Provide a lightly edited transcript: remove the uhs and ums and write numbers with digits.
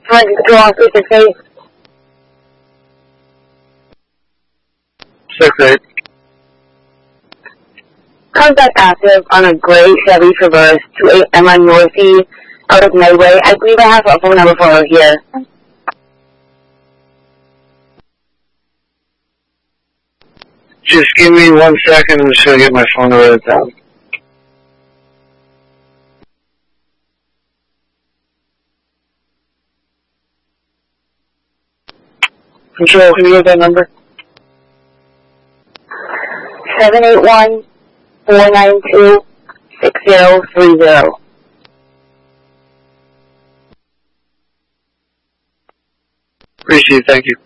Control 368. 68. Contact active on a gray Chevy Traverse 28M Northeast out of Midway. I believe I have a phone number for her here. Just give me 1 second. I'm just going to get my phone to write it down. Control, can you get that number? 781-492-6030. Appreciate it. Thank you.